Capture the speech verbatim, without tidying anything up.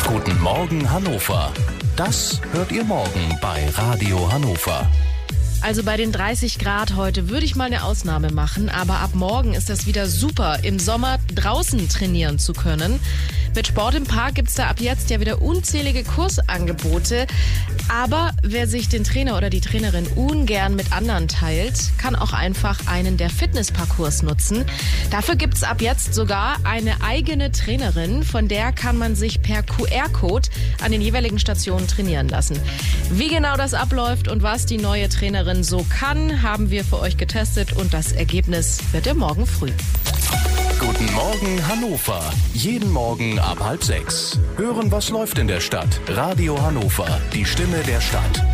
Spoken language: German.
Guten Morgen Hannover. Das hört ihr morgen bei Radio Hannover. Also bei den dreißig Grad heute würde ich mal eine Ausnahme machen, aber ab morgen ist das wieder super, im Sommer draußen trainieren zu können. Mit Sport im Park gibt es da ab jetzt ja wieder unzählige Kursangebote. Aber wer sich den Trainer oder die Trainerin ungern mit anderen teilt, kann auch einfach einen der Fitnessparcours nutzen. Dafür gibt es ab jetzt sogar eine eigene Trainerin, von der kann man sich per Q R-Code an den jeweiligen Stationen trainieren lassen. Wie genau das abläuft und was die neue Trainerin so kann, haben wir für euch getestet und das Ergebnis wird ihr morgen früh. Guten Morgen Hannover. Jeden Morgen ab halb sechs. Hören, was läuft in der Stadt. Radio Hannover, die Stimme der Stadt.